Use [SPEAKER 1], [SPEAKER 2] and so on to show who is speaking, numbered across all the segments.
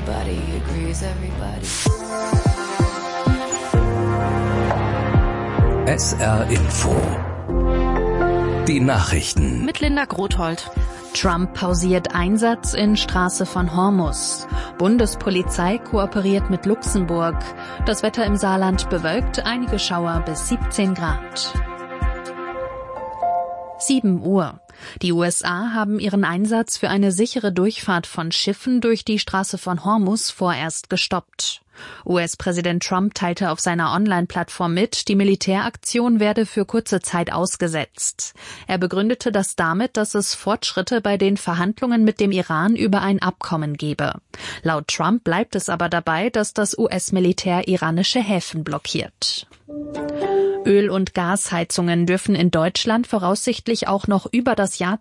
[SPEAKER 1] everybody agrees, everybody.
[SPEAKER 2] SR Info. Die Nachrichten.
[SPEAKER 3] Mit Linda Grothold.
[SPEAKER 4] Trump pausiert Einsatz in Straße von Hormuz. Bundespolizei kooperiert mit Luxemburg. Das Wetter im Saarland bewölkt, einige Schauer bis 17 Grad. 7 Uhr. Die USA haben ihren Einsatz für eine sichere Durchfahrt von Schiffen durch die Straße von Hormuz vorerst gestoppt. US-Präsident Trump teilte auf seiner Online-Plattform mit, die Militäraktion werde für kurze Zeit ausgesetzt. Er begründete das damit, dass es Fortschritte bei den Verhandlungen mit dem Iran über ein Abkommen gebe. Laut Trump bleibt es aber dabei, dass das US-Militär iranische Häfen blockiert. Öl- und Gasheizungen dürfen in Deutschland voraussichtlich auch noch über das Jahr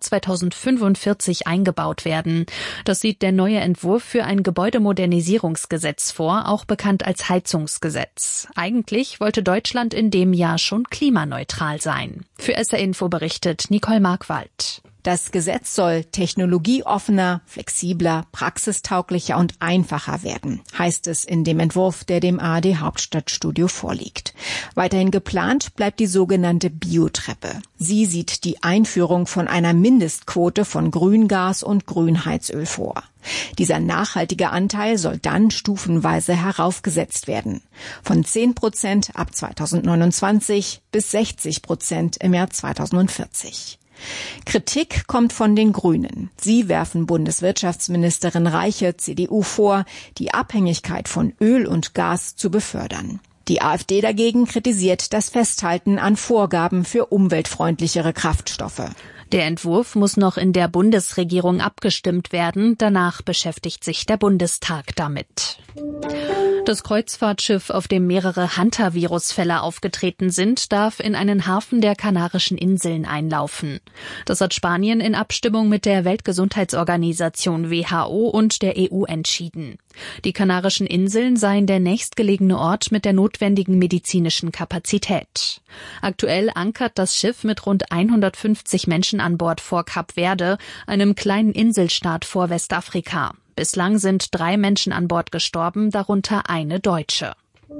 [SPEAKER 4] 2045 eingebaut werden. Das sieht der neue Entwurf für ein Gebäudemodernisierungsgesetz vor, auch bekannt als Heizungsgesetz. Eigentlich wollte Deutschland in dem Jahr schon klimaneutral sein. Für SR Info berichtet Nicole Markwald.
[SPEAKER 5] Das Gesetz soll technologieoffener, flexibler, praxistauglicher und einfacher werden, heißt es in dem Entwurf, der dem ARD Hauptstadtstudio vorliegt. Weiterhin geplant bleibt die sogenannte Biotreppe. Sie sieht die Einführung von einer Mindestquote von Grüngas und Grünheizöl vor. Dieser nachhaltige Anteil soll dann stufenweise heraufgesetzt werden. Von 10% ab 2029 bis 60% im Jahr 2040. Kritik kommt von den Grünen. Sie werfen Bundeswirtschaftsministerin Reiche, CDU, vor, die Abhängigkeit von Öl und Gas zu befördern. Die AfD dagegen kritisiert das Festhalten an Vorgaben für umweltfreundlichere Kraftstoffe.
[SPEAKER 4] Der Entwurf muss noch in der Bundesregierung abgestimmt werden. Danach beschäftigt sich der Bundestag damit. Das Kreuzfahrtschiff, auf dem mehrere Hantavirus-Fälle aufgetreten sind, darf in einen Hafen der Kanarischen Inseln einlaufen. Das hat Spanien in Abstimmung mit der Weltgesundheitsorganisation WHO und der EU entschieden. Die Kanarischen Inseln seien der nächstgelegene Ort mit der notwendigen medizinischen Kapazität. Aktuell ankert das Schiff mit rund 150 Menschen an Bord vor Kap Verde, einem kleinen Inselstaat vor Westafrika. Bislang sind 3 Menschen an Bord gestorben, darunter eine Deutsche.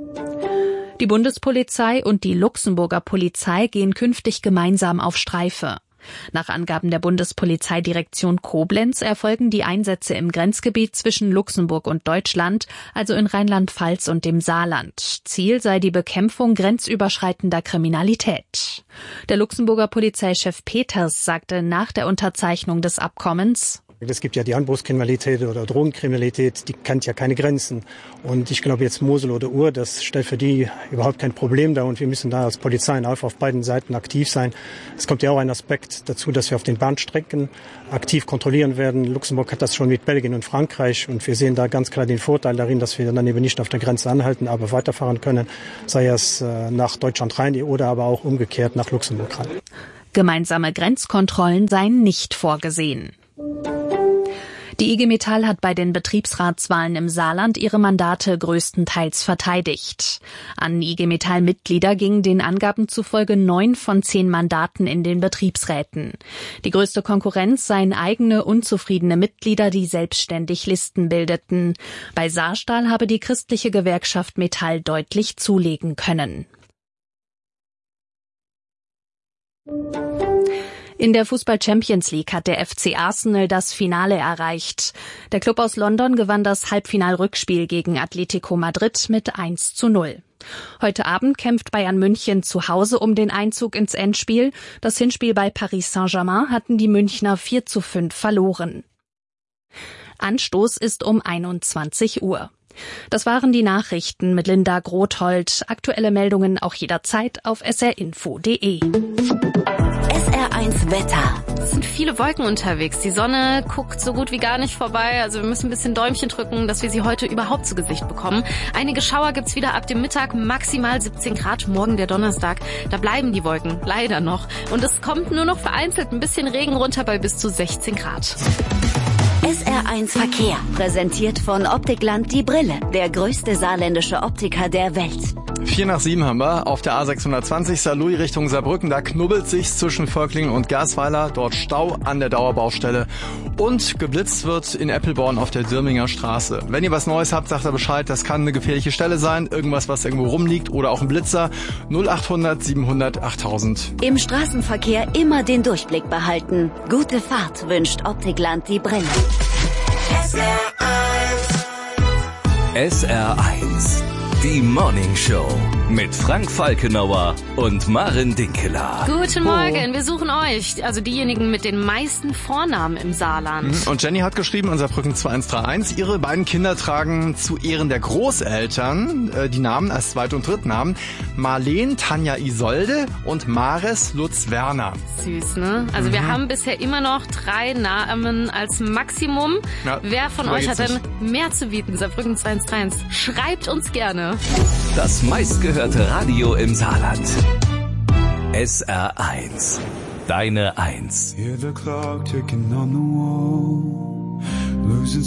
[SPEAKER 4] Die Bundespolizei und die Luxemburger Polizei gehen künftig gemeinsam auf Streife. Nach Angaben der Bundespolizeidirektion Koblenz erfolgen die Einsätze im Grenzgebiet zwischen Luxemburg und Deutschland, also in Rheinland-Pfalz und dem Saarland. Ziel sei die Bekämpfung grenzüberschreitender Kriminalität. Der Luxemburger Polizeichef Peters sagte nach der Unterzeichnung des Abkommens:
[SPEAKER 6] Es gibt ja die Anbruchskriminalität oder Drogenkriminalität, die kennt ja keine Grenzen. Und ich glaube jetzt Mosel oder Ruhr, das stellt für die überhaupt kein Problem dar. Und wir müssen da als Polizei auf beiden Seiten aktiv sein. Es kommt ja auch ein Aspekt dazu, dass wir auf den Bahnstrecken aktiv kontrollieren werden. Luxemburg hat das schon mit Belgien und Frankreich. Und wir sehen da ganz klar den Vorteil darin, dass wir dann eben nicht auf der Grenze anhalten, aber weiterfahren können. Sei es nach Deutschland rein oder aber auch umgekehrt nach Luxemburg rein.
[SPEAKER 4] Gemeinsame Grenzkontrollen seien nicht vorgesehen. Die IG Metall hat bei den Betriebsratswahlen im Saarland ihre Mandate größtenteils verteidigt. An IG Metall-Mitglieder gingen den Angaben zufolge 9 von 10 Mandaten in den Betriebsräten. Die größte Konkurrenz seien eigene, unzufriedene Mitglieder, die selbstständig Listen bildeten. Bei Saarstahl habe die christliche Gewerkschaft Metall deutlich zulegen können. In der Fußball-Champions League hat der FC Arsenal das Finale erreicht. Der Club aus London gewann das Halbfinal-Rückspiel gegen Atletico Madrid mit 1:0. Heute Abend kämpft Bayern München zu Hause um den Einzug ins Endspiel. Das Hinspiel bei Paris Saint-Germain hatten die Münchner 4:5 verloren. Anstoß ist um 21 Uhr. Das waren die Nachrichten mit Linda Grothold. Aktuelle Meldungen auch jederzeit auf srinfo.de.
[SPEAKER 3] SR1 Wetter. Es sind viele Wolken unterwegs. Die Sonne guckt so gut wie gar nicht vorbei. Also wir müssen ein bisschen Däumchen drücken, dass wir sie heute überhaupt zu Gesicht bekommen. Einige Schauer gibt's wieder ab dem Mittag, maximal 17 Grad. Morgen der Donnerstag. Da bleiben die Wolken leider noch. Und es kommt nur noch vereinzelt ein bisschen Regen runter bei bis zu 16 Grad. SR1
[SPEAKER 7] SR1 Verkehr. Präsentiert von Optikland die Brille. Der größte saarländische Optiker der Welt.
[SPEAKER 8] 6:45 haben wir auf der A620 Saarlouis Richtung Saarbrücken. Da knubbelt sich's zwischen Völklingen und Gasweiler. Dort Stau an der Dauerbaustelle. Und geblitzt wird in Eppelborn auf der Dirminger Straße. Wenn ihr was Neues habt, sagt er Bescheid. Das kann eine gefährliche Stelle sein. Irgendwas, was irgendwo rumliegt oder auch ein Blitzer. 0800 700 8000.
[SPEAKER 7] Im Straßenverkehr immer den Durchblick behalten. Gute Fahrt wünscht Optikland die Brille.
[SPEAKER 2] SR1. Die Morning Show mit Frank Falkenauer und Maren Dinkeler.
[SPEAKER 3] Guten Morgen, wir suchen euch, also diejenigen mit den meisten Vornamen im Saarland.
[SPEAKER 8] Und Jenny hat geschrieben, unser Brücken 2131, ihre beiden Kinder tragen zu Ehren der Großeltern die Namen als Zweit- und Drittnamen Marleen Tanja Isolde und Mares Lutz Werner.
[SPEAKER 3] Süß, ne? Also wir haben bisher immer noch 3 Namen als Maximum.
[SPEAKER 8] Ja,
[SPEAKER 3] wer von euch hat denn mehr zu bieten? Saarbrücken 2131. Schreibt uns gerne.
[SPEAKER 2] Das meistgehörte Radio im Saarland. SR1. Deine 1.
[SPEAKER 9] Hear the clock ticking on the wall. Losing